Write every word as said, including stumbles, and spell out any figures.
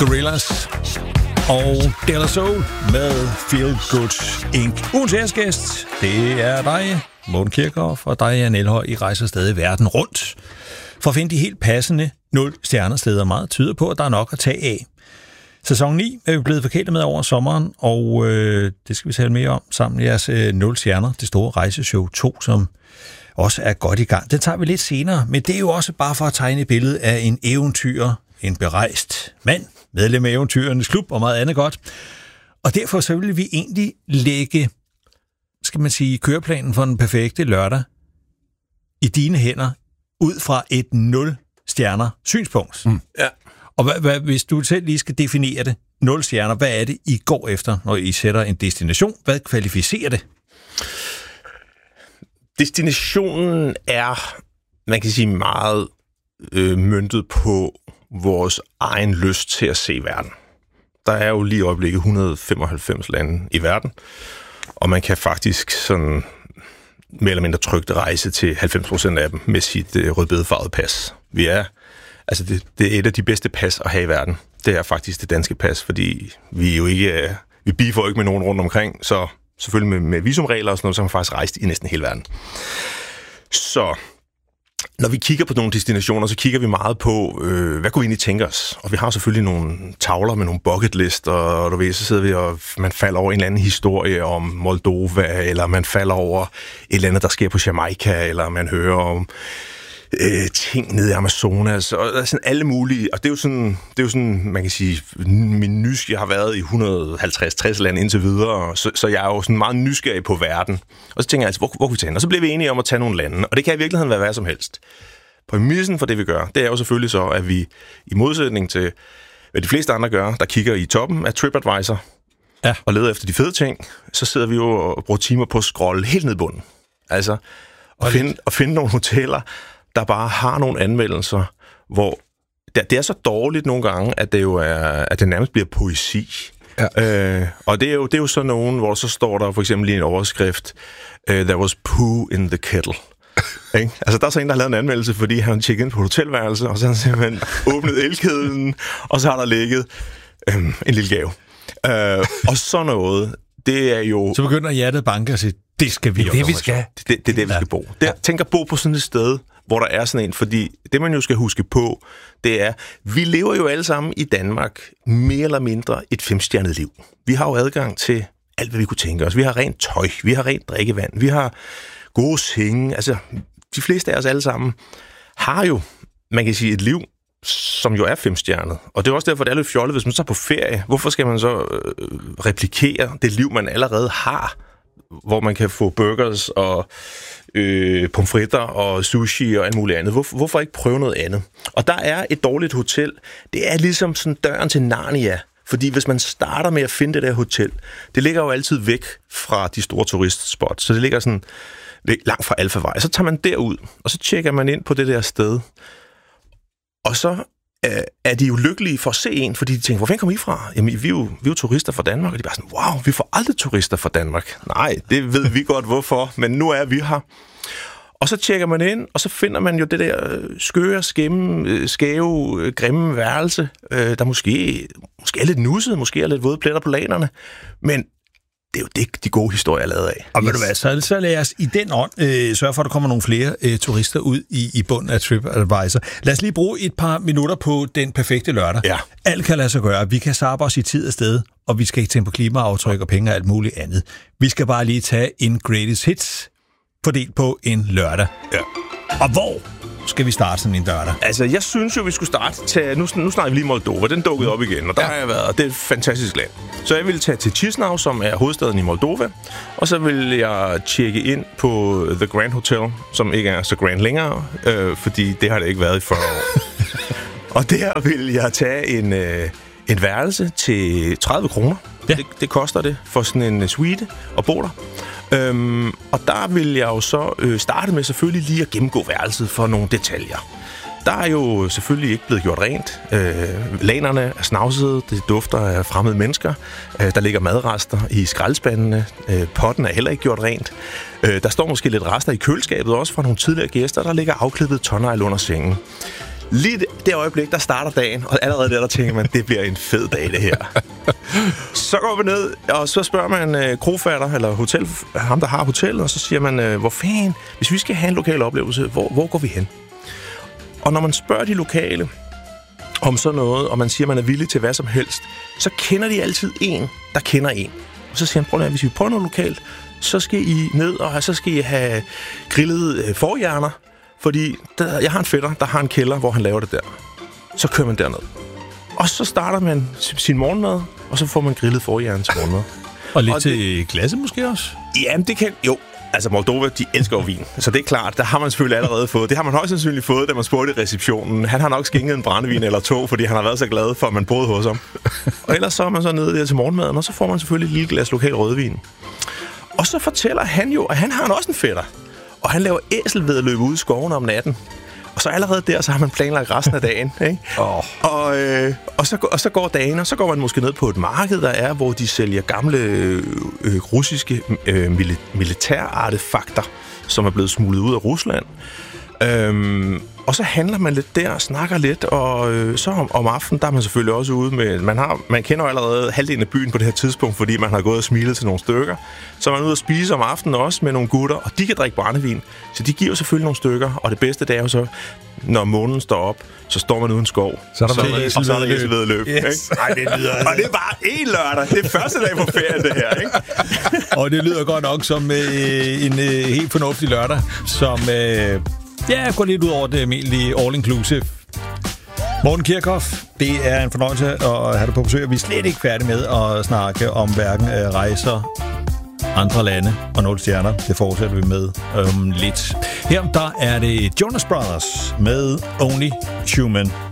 Gorillaz og De La Soul med Feel Good Incorporated. Ugens æresgæst, det er dig, Morten Kirchhoff, og dig, Jan Elhøj. I rejser stadig verden rundt for at finde de helt passende nul stjernesteder. Meget tyder på, at der er nok at tage af. Sæson ni er vi blevet forkælet med over sommeren, og øh, det skal vi tale mere om sammen med jeres øh, nul stjerner, det store rejseshow to, som også er godt i gang. Det tager vi lidt senere, men det er jo også bare for at tegne et billede af en eventyr, en berejst mand, medlem af Eventyrernes Klub og meget andet godt. Og derfor så vil vi egentlig lægge, skal man sige, køreplanen for den perfekte lørdag i dine hænder, ud fra et nul stjerner synspunkt. Mm. Ja. Og hvad, hvad, hvis du selv lige skal definere det, nul stjerner, hvad er det, I går efter, når I sætter en destination? Hvad kvalificerer det? Destinationen er, man kan sige, meget øh, møntet på vores egen lyst til at se verden. Der er jo lige i øjeblikket et hundrede og femoghalvfems lande i verden, og man kan faktisk sådan mere eller mindre trygt rejse til halvfems procent af dem med sit øh, rødbedefarvede pas. Vi er, altså det, det er et af de bedste pas at have i verden. Det er faktisk det danske pas, fordi vi jo ikke er, vi bifer jo ikke med nogen rundt omkring, så selvfølgelig med, med visumregler og sådan noget, så har man faktisk rejst i næsten hele verden. Så når vi kigger på nogle destinationer, så kigger vi meget på, øh, hvad kunne vi egentlig tænke os? Og vi har selvfølgelig nogle tavler med nogle bucket list, og du ved, så sidder vi, og man falder over en eller anden historie om Moldova, eller man falder over et eller andet, der sker på Jamaica, eller man hører om øh, ting nede i Amazonas, og der er sådan alle mulige, og det er jo sådan, det er jo sådan, man kan sige, min nysgerrighed har været i et hundrede og halvtreds til tres lande indtil videre, så, så jeg er jo sådan meget nysgerrig på verden. Og så tænker jeg altså, hvor, hvor kan vi tage hen? Og så bliver vi enige om at tage nogle lande, og det kan i virkeligheden være hvad som helst. Præmissen for det, vi gør, det er jo selvfølgelig så, at vi i modsætning til, hvad de fleste andre gør, der kigger i toppen af TripAdvisor, ja, og leder efter de fede ting, så sidder vi jo og bruger timer på at scrolle helt ned i bunden. Altså, at finde, at finde nogle hoteller, der bare har nogle anmeldelser, hvor det, det er så dårligt nogle gange, at det jo er, at det nærmest bliver poesi. Ja. Øh, og det er, jo, det er jo så nogen, hvor så står der for eksempel i en overskrift, uh, there was poo in the kettle. Ikke? Altså der er så en, der har lavet en anmeldelse, fordi han tjekkede ind på et hotelværelse, og så har han simpelthen åbnet elkedlen, og så har der ligget øhm, en lille gave. Øh, og så noget, det er jo... Så begynder hjertet banke og sige, det skal vi det, det, vi skal. Det, det, det er det, vi skal bo. Det, ja. Tænk at bo på sådan et sted, hvor der er sådan en, fordi det, man jo skal huske på, det er, vi lever jo alle sammen i Danmark mere eller mindre et femstjernet liv. Vi har jo adgang til alt, hvad vi kunne tænke os. Vi har rent tøj, vi har rent drikkevand, vi har gode senge. Altså, de fleste af os alle sammen har jo, man kan sige, et liv, som jo er femstjernet. Og det er også derfor, det er lidt fjollet, hvis man så er på ferie. Hvorfor skal man så øh, replikere det liv, man allerede har, hvor man kan få burgers og øh, pomfritter og sushi og alt muligt andet? Hvor, hvorfor ikke prøve noget andet? Og der er et dårligt hotel. Det er ligesom sådan døren til Narnia. Fordi hvis man starter med at finde det der hotel, det ligger jo altid væk fra de store turistspots. Så det ligger sådan langt fra Alfavej. Så tager man derud, og så tjekker man ind på det der sted. Og så øh, er de jo lykkelige for at se en, fordi de tænker, hvor fanden kommer I fra? Jamen, vi er, jo, vi er jo turister fra Danmark. Og de er bare sådan, wow, vi får aldrig turister fra Danmark. Nej, det ved vi godt hvorfor, men nu er vi her. Og så tjekker man ind, og så finder man jo det der skøre, skæmme, skæve, grimme værelse, øh, der måske, måske er lidt nusset, måske er lidt våde pletter på lanerne, men det er jo det, de gode historier er lavet af. Og ved du hvad, så, så lad os i den ånd øh, sørge for, at der kommer nogle flere øh, turister ud i, i bunden af TripAdvisor. Lad os lige bruge et par minutter på den perfekte lørdag. Ja. Alt kan lade sig gøre. Vi kan sappe os i tid og sted, og vi skal ikke tænke på klimaaftryk og penge og alt muligt andet. Vi skal bare lige tage en greatest hits fordelt på en lørdag. Ja. Og hvor skal vi starte sådan en lørdag? Altså, jeg synes jo, vi skulle starte til... Nu, nu snakker vi lige Moldova. Den dukkede op igen, og der ja. har jeg været. Det er et fantastisk land. Så jeg vil tage til Chisinau, som er hovedstaden i Moldova. Og så vil jeg tjekke ind på The Grand Hotel, som ikke er så grand længere, øh, fordi det har det ikke været i fyrre år. Og der vil jeg tage en, øh, en værelse til tredive kroner. Ja. Det, det koster det for sådan en suite og bo der. Øhm, og der vil jeg jo så øh, starte med selvfølgelig lige at gennemgå værelset for nogle detaljer. Der er jo selvfølgelig ikke blevet gjort rent. Øh, lanerne er snavsede, det dufter af fremmede mennesker. Øh, der ligger madrester i skraldespandene. Øh, potten er heller ikke gjort rent. Øh, der står måske lidt rester i køleskabet også fra nogle tidligere gæster. Der ligger afklippet tonnejl under sengen. lige det øjeblik, der starter dagen, og allerede der, der tænker man, det bliver en fed dag, det her. Så går vi ned, og så spørger man øh, krofatter, eller hotel, ham, der har hotellet, og så siger man, øh, hvor fanden, hvis vi skal have en lokal oplevelse, hvor, hvor går vi hen? Og når man spørger de lokale om sådan noget, og man siger, man er villig til hvad som helst, så kender de altid en, der kender en. Og så siger han, prøv at hvis vi prøver noget lokalt, så skal I ned, og så skal I have grillet øh, forhjerner, fordi der, jeg har en fætter, der har en kælder, hvor han laver det der. Så kører man derned. Og så starter man sin morgenmad, og så får man grillet forhjerner til morgenmad. Og lidt og til det, glasset måske også? Jamen, det kan... Jo, altså Moldova, de elsker jo vin. Så det er klart, der har man selvfølgelig allerede fået. Det har man højst sandsynligt fået, da man spurgte i receptionen. Han har nok skænket en brændevin eller to, fordi han har været så glad for, at man boede hos ham. Og ellers så er man så nede der til morgenmaden, og så får man selvfølgelig et lille glas lokal rødvin. Og så fortæller han jo, at han har også en fætter. Og han laver æselvedløb ude i skoven om natten. Og så allerede der, så har man planlagt resten af dagen. Ikke? Oh. Og, øh, og, så, og så går dagen, og så går man måske ned på et marked, der er, hvor de sælger gamle øh, russiske øh, militærartefakter, som er blevet smuglet ud af Rusland. Øhm, og så handler man lidt der, snakker lidt, og øh, så om, om aftenen, der er man selvfølgelig også ude med... Man, har, man kender jo allerede halvdelen af byen på det her tidspunkt, fordi man har gået og smilet til nogle stykker. Så er man ude og spise om aftenen også med nogle gutter, og de kan drikke brændevin. Så de giver selvfølgelig nogle stykker, og det bedste det er jo så, når månen står op, så står man uden skov. Så er der så, og så er der æselvedløb. Yes. Ej, det lyder... Og det er bare en lørdag. Det er første dag på ferien, det her, ikke? Og det lyder godt nok som øh, en øh, helt fornuftig lørdag, som... Øh Ja, går lidt ud over det almindelige all-inclusive. Morten Kirchhoff, det er en fornøjelse at have dig på besøg. Vi er slet ikke færdige med at snakke om hverken rejser, andre lande og nul stjerner. Det fortsætter vi med um, lidt. Her der er det Jonas Brothers med Only Human.